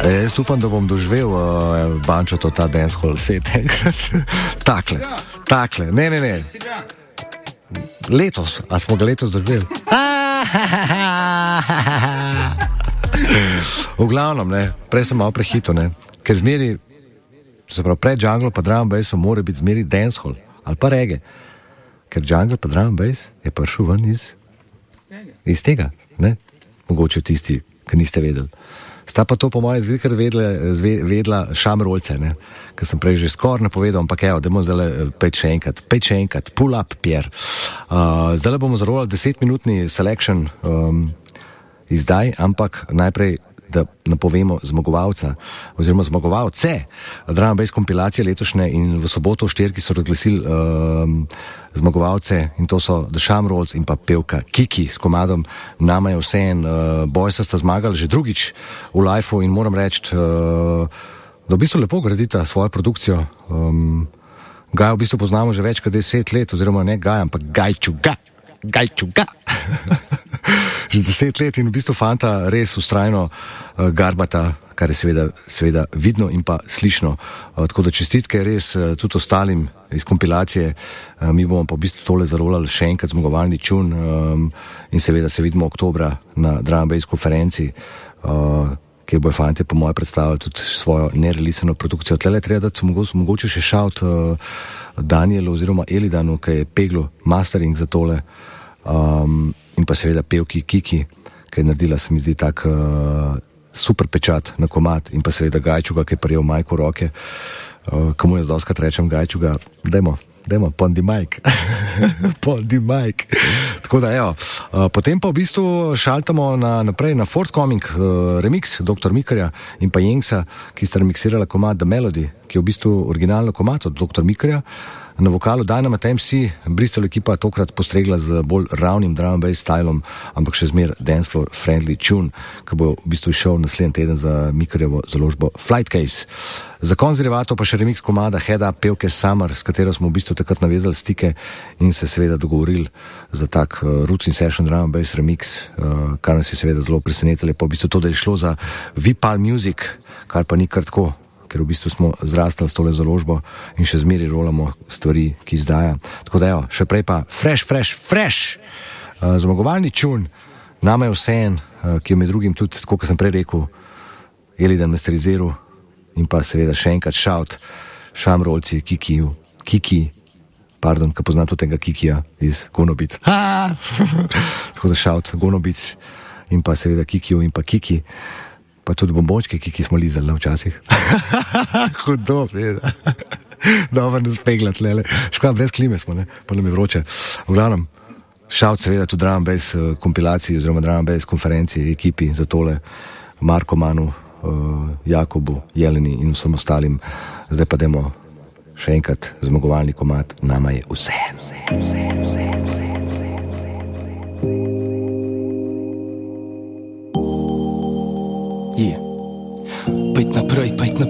Jaz upam, da bom doživel Bančo to ta dancehall set enkrat. Takle. Ne. Letos, a smo ga letos doživeli? V glavnem, ne, prej sem malo prehito, ne, ker zmeri, se pravi, pred jungle pa drum and bassom mora biti zmeri dancehall ali pa reggae, ker jungle pa drum and bass je prišel ven iz tega, ne, mogoče tisti, ki niste vedeli. Sta pa to po mojem zvikar vedla šamrolce, ne, ker sem prej že skoraj napovedal, ampak evo, dajmo zdaj pet še enkrat, pull up, Pierre. Zdaj bomo zarolali 10-minutni selection izdaj, ampak najprej, da napovemo zmagovalca, oziroma zmagovalce drum and bass kompilacije letošnje in v soboto v Štirki so razglasili zmagovalce in to so The Shamrolls in pa pevka Kiki s komadom Nama je vseeno. Boysa sta zmagali že drugič v lifeu in moram reči, da v bistvu lepo gradita svojo produkcijo. Gaja v bistvu poznamo že več kot 10 let, oziroma ne Gaja, ampak Gajčuga. Že 10 let in v bistvu fanta res vztrajno garbata, kar je seveda vidno in pa slišno. Tako da čestitke res tudi ostalim iz kompilacije. Mi bomo pa v bistvu tole zarolali še enkrat zmagovalni čun in seveda se vidimo oktobra na Drum and Bass konferenci, kjer bojo fante po moje predstavili tudi svojo nerelisano produkcijo. Tlele treba dati mogoče še šaut Danielu oziroma Elidanu, ki je peglo mastering za tole, in pa seveda pevki Kiki, ki je naredila, se mi zdi, tak super pečat na komad, in pa seveda Gajčuga, ki je prijel majko v roke, komu jaz doskrat rečem Gajčuga, dajmo, pondi majk. Pondi majk. Tako da, evo, potem pa v bistvu šaltamo naprej na forthcoming remix Dr. Mikarja in pa Jengsa, ki sta remixirala komad The Melody, ki je v bistvu originalno komad od Dr. Mikarja. Na vokalu Dynamite MC, Bristol ekipa tokrat postregla z bolj ravnim drum and bass stylom, ampak še zmer dancefloor friendly tune, ki bo v bistvu šel naslednji teden za Mikarjevo založbo Flightcase. Za konc derivatov pa še remix komada Head Up pevke Summer, s katero smo v bistvu takrat navezali stike in se seveda dogovorili za tak Roots in Session drum and bass remix, kar nas je seveda zelo presenetilo, pa v bistvu to, da je šlo za Vipal Music, kar pa ni kar tako, ker v bistvu smo zrastali s tole založbo in še zmeri rolamo stvari, ki izdaja. Tako da evo, še prej pa fresh, zmagovalni čun, Nama je vseeno, ki je med drugim tudi, tako kot sem prej rekel, Elidan masteriziral in pa seveda še enkrat šaut Šamrolci, Kiki, pardon, ki pozna tudi tega Kikija iz Gonobic. Tako da šaut Gonobic in pa seveda Kikiju in pa Kiki. Pa tudi bombončke, ki smo lizali včasih. Hudo, veda. Dobro nas pegla tlele. Škoda, brez klime smo, ne? Pa nam je vroče. V glavnem, šaut seveda tudi drum and bass kompilaciji oziroma drum and bass konferenci ekipi za tole, Marko Manu, Jakobu, Jeleni in vsem ostalim. Zdaj pa demo še enkrat zmagovalni komad Nama je vseeno.